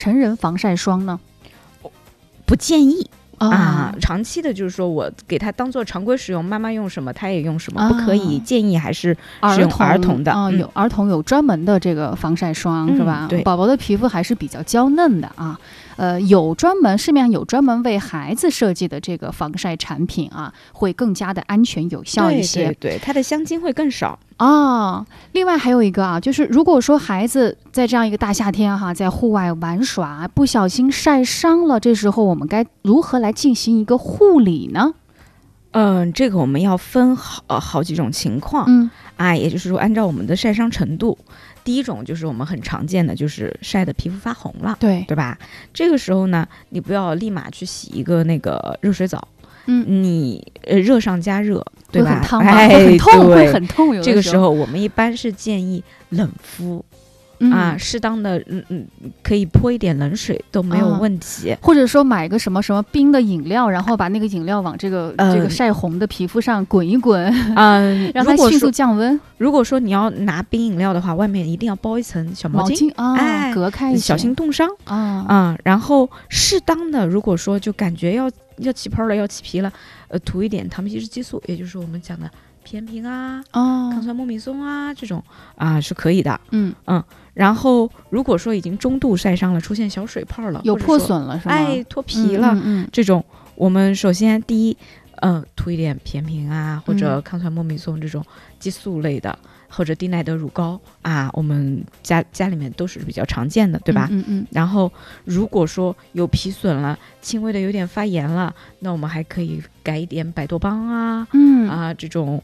成人防晒霜呢？ 不建议长期的就是说我给他当做常规使用，妈妈用什么他也用什么，不可以，建议还是使用儿童的。 有儿童有专门的这个防晒霜，是吧？ 对， 宝宝的皮肤还是比较娇嫩的啊。市面上有专门为孩子设计的这个防晒产品啊，会更加的安全有效一些。 对，它的香精会更少另外还有一个啊，就是如果说孩子在这样一个大夏天在户外玩耍，不小心晒伤了，这时候我们该如何来进行一个护理呢？ 这个我们要分好几种情况，也就是说按照我们的晒伤程度。第一种就是我们很常见的，就是晒的皮肤发红了，对吧？这个时候呢，你不要立马去洗一个那个热水澡，你热上加热，对吧？ 会很痛。 这个时候我们一般是建议冷敷。适当的可以泼一点冷水都没有问题， 或者说买个什么什么冰的饮料，然后把那个饮料往这个晒红的皮肤上滚一滚，让它迅速降温。 如果说你要拿冰饮料的话，外面一定要包一层小毛巾隔开一下， 小心冻伤然后适当的，如果说就感觉要起泡了，要起皮了，涂一点糖皮质激素，也就是我们讲的偏平抗酸莫米松这种是可以的。然后如果说已经中度晒伤了，出现小水泡了， 有破损了是吗？ 脱皮了，这种我们首先第一涂一点偏平或者抗酸莫米松这种激素类的，或者地奈德乳膏我们家里面都是比较常见的，对吧？然后如果说有皮损了，轻微的有点发炎了，那我们还可以改一点百多邦这种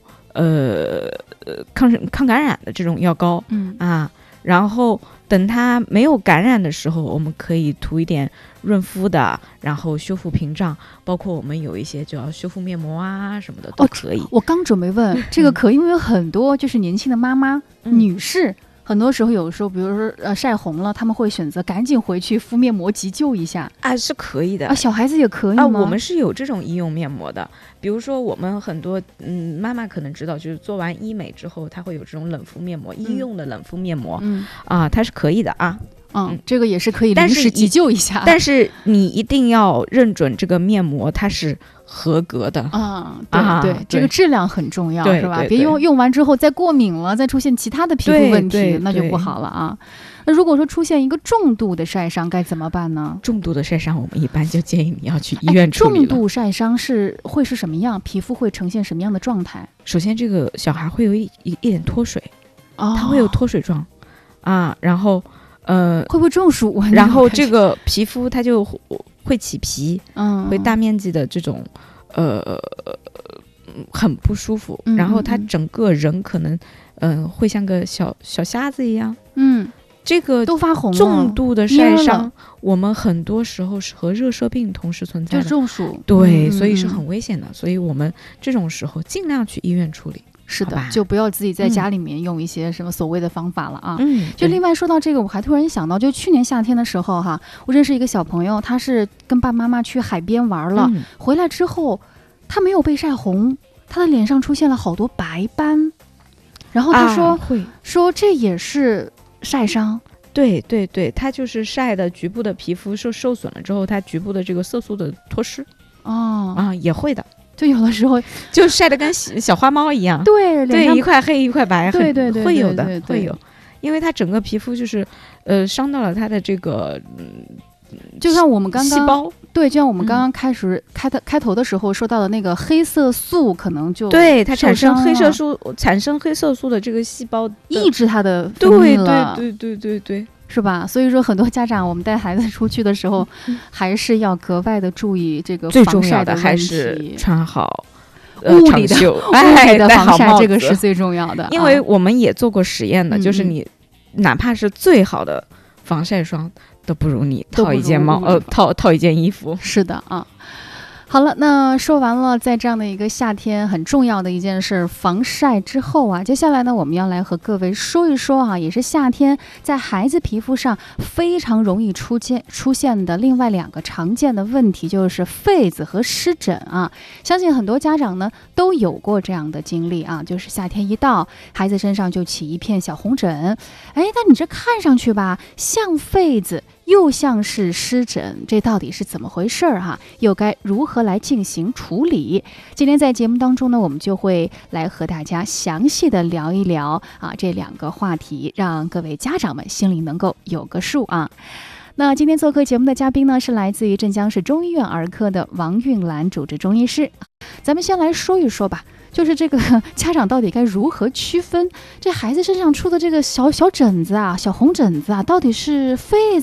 抗感染的这种药膏然后等它没有感染的时候，我们可以涂一点润肤的，然后修复屏障，包括我们有一些就要修复面膜什么的都可以。 我刚准备问这个因为很多就是年轻的妈妈女士，很多时候有时候比如说晒红了，他们会选择赶紧回去敷面膜急救一下是可以的小孩子也可以吗？ 我们是有这种医用面膜的，比如说我们很多妈妈可能知道，就是做完医美之后它会有这种冷敷面膜，医用的冷敷面膜它是可以的这个也是可以临时急救一下， 但是你一定要认准这个面膜它是合格的对，这个质量很重要，是吧？别用完之后再过敏了，再出现其他的皮肤问题，那就不好了那如果说出现一个重度的晒伤该怎么办呢？ 重度的晒伤我们一般就建议你要去医院处理了。 重度晒伤会是什么样？皮肤会呈现什么样的状态？ 首先这个小孩会有一点脱水他会有脱水状然后会不会中暑然后这个皮肤它就会起皮会大面积的这种很不舒服然后他整个人可能会像个小瞎子一样这个都发红了。 重度的晒伤我们很多时候是和热射病同时存在的， 就中暑对所以是很危险的所以我们这种时候尽量去医院处理。 是的，就不要自己在家里面用一些什么所谓的方法了就另外说到这个，我还突然想到，就去年夏天的时候我认识一个小朋友，他是跟爸爸妈妈去海边玩了回来之后他没有被晒红，他的脸上出现了好多白斑，然后他说这也是晒伤。 对，它就是晒的局部的皮肤受损了之后，它局部的这个色素的脱失也会的， 就有的时候就晒得跟小花猫一样， 对， 一块黑一块白， 对， 会有的，会有，因为它整个皮肤就是伤到了它的这个就像我们刚刚细胞， 就像我们刚刚开头的时候说到的那个黑色素，可能就对它产生黑色素的这个细胞抑制它的分泌了， 对。 是吧？所以说很多家长我们带孩子出去的时候还是要格外的注意这个防晒的问题， 还是穿好物理的防晒，这个是最重要的。 因为我们也做过实验的就是你哪怕是最好的防晒霜都不如你套一件套一件衣服。 是的好了，那说完了在这样的一个夏天很重要的一件事防晒之后接下来呢我们要来和各位说一说也是夏天在孩子皮肤上非常容易出现的另外2个常见的问题，就是痱子和湿疹相信很多家长呢都有过这样的经历就是夏天一到，孩子身上就起一片小红疹，但你这看上去吧像痱子又像是湿疹，这到底是怎么回事儿哈？又该如何来进行处理？今天在节目当中呢，我们就会来和大家详细的聊一聊这两个话题，让各位家长们心里能够有个数啊。那今天做客节目的嘉宾呢，是来自于镇江市中医院儿科的王韵兰主治中医师。咱们先来说一说吧，就是这个家长到底该如何区分这孩子身上出的这个小疹子啊、小红疹子啊，到底是痱